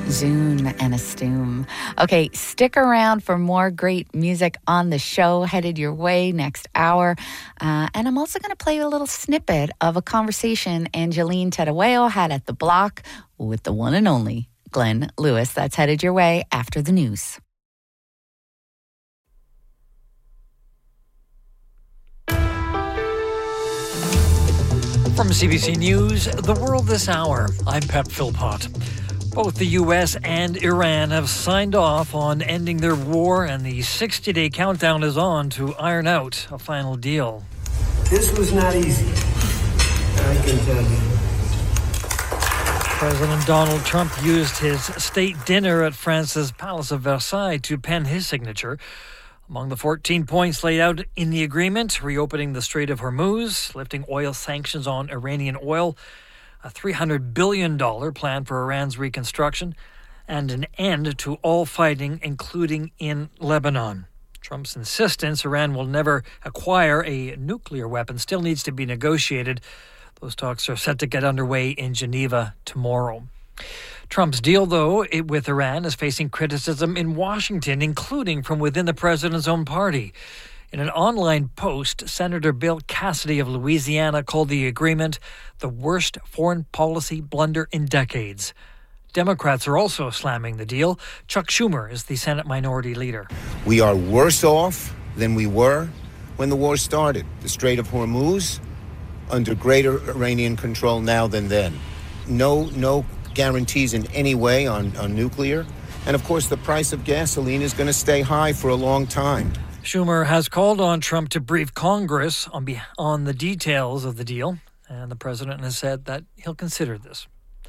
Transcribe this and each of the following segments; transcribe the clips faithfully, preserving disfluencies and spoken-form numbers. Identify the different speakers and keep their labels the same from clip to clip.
Speaker 1: Zune and a Stoom. Okay, stick around for more great music on the show headed your way next hour. Uh, and I'm also going to play you a little snippet of a conversation Angeline Tedaweo had at the Block with the one and only Glenn Lewis. That's headed your way after the news.
Speaker 2: From C B C News, The World This Hour, I'm Pep Philpott. Both the U S and Iran have signed off on ending their war, and the sixty-day countdown is on to iron out a final deal.
Speaker 3: This was not easy, I can tell you.
Speaker 2: President Donald Trump used his state dinner at France's Palace of Versailles to pen his signature. Among the fourteen points laid out in the agreement, reopening the Strait of Hormuz, lifting oil sanctions on Iranian oil, a three hundred billion dollars plan for Iran's reconstruction, and an end to all fighting, including in Lebanon. Trump's insistence Iran will never acquire a nuclear weapon still needs to be negotiated. Those talks are set to get underway in Geneva tomorrow. Trump's deal, though, it, with Iran is facing criticism in Washington, including from within the president's own party. In an online post, Senator Bill Cassidy of Louisiana called the agreement the worst foreign policy blunder in decades. Democrats are also slamming the deal. Chuck Schumer is the Senate Minority Leader.
Speaker 4: We are worse off than we were when the war started. The Strait of Hormuz under greater Iranian control now than then. No, no guarantees in any way on, on nuclear. And of course, the price of gasoline is going to stay high for a long time.
Speaker 2: Schumer has called on Trump to brief Congress on, be- on the details of the deal, and the president has said that he'll consider this.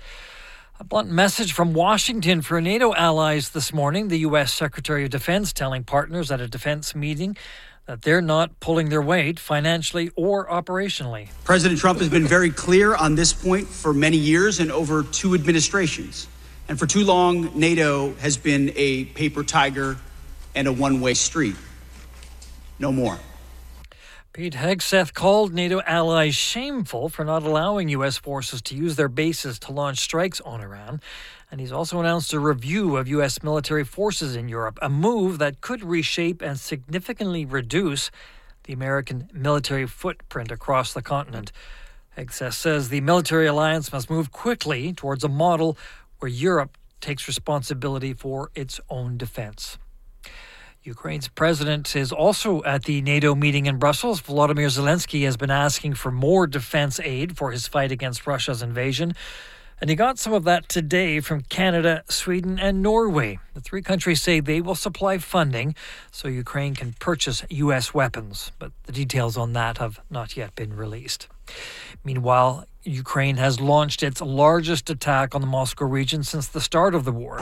Speaker 2: A blunt message from Washington for NATO allies this morning. The U S Secretary of Defense telling partners at a defense meeting that they're not pulling their weight financially or operationally.
Speaker 5: President Trump has been very clear on this point for many years and over two administrations. And for too long, NATO has been a paper tiger and a one-way street. No more.
Speaker 2: Pete Hegseth called NATO allies shameful for not allowing U S forces to use their bases to launch strikes on Iran. And he's also announced a review of U S military forces in Europe, a move that could reshape and significantly reduce the American military footprint across the continent. Hegseth says the military alliance must move quickly towards a model where Europe takes responsibility for its own defense. Ukraine's president is also at the NATO meeting in Brussels. Volodymyr Zelensky has been asking for more defense aid for his fight against Russia's invasion. And he got some of that today from Canada, Sweden, and Norway. The three countries say they will supply funding so Ukraine can purchase U S weapons. But the details on that have not yet been released. Meanwhile, Ukraine has launched its largest attack on the Moscow region since the start of the war.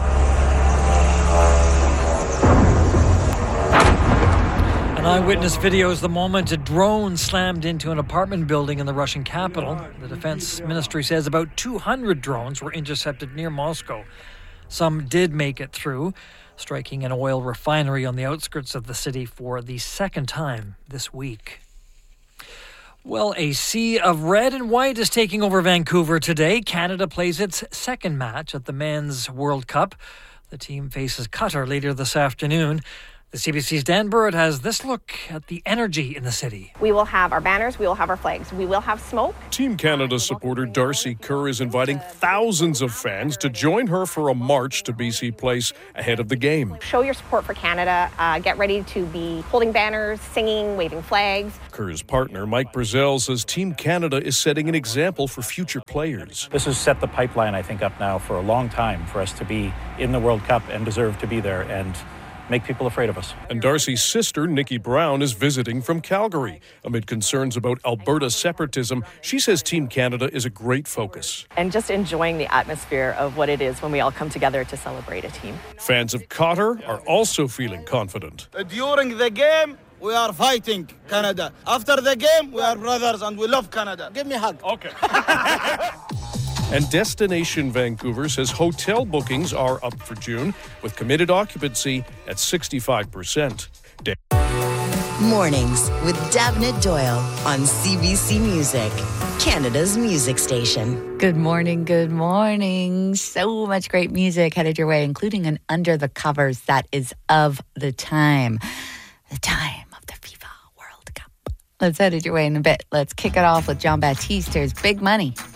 Speaker 2: An eyewitness videos the moment a drone slammed into an apartment building in the Russian capital. The defense ministry says about two hundred drones were intercepted near Moscow. Some did make it through, striking an oil refinery on the outskirts of the city for the second time this week. Well, a sea of red and white is taking over Vancouver today. Canada plays its second match at the Men's World Cup. The team faces Qatar later this afternoon. The C B C's Dan Burrett has this look at the energy in the city.
Speaker 6: We will have our banners, we will have our flags, we will have smoke.
Speaker 7: Team Canada supporter Darcy Kerr is inviting thousands of fans to join her for a march to B C Place ahead of the game.
Speaker 6: Show your support for Canada. Uh, get ready to be holding banners, singing, waving flags.
Speaker 7: Kerr's partner, Mike Brazell, says Team Canada is setting an example for future players.
Speaker 8: This has set the pipeline, I think, up now for a long time for us to be in the World Cup and deserve to be there and make people afraid of us.
Speaker 7: And Darcy's sister, Nikki Brown, is visiting from Calgary. Amid concerns about Alberta separatism, she says Team Canada is a great focus.
Speaker 9: And just enjoying the atmosphere of what it is when we all come together to celebrate a team.
Speaker 7: Fans of Qatar are also feeling confident.
Speaker 10: During the game, we are fighting Canada. After the game, we are brothers and we love Canada. Give me a hug.
Speaker 7: Okay. And Destination Vancouver says hotel bookings are up for June, with committed occupancy at sixty-five percent.
Speaker 11: Mornings with Davnit Doyle on C B C Music, Canada's music station.
Speaker 1: Good morning, good morning. So much great music headed your way, including an Under the Covers that is of the time. The time of the FIFA World Cup. Let's head it your way in a bit. Let's kick it off with John Baptiste. Here's Big Money.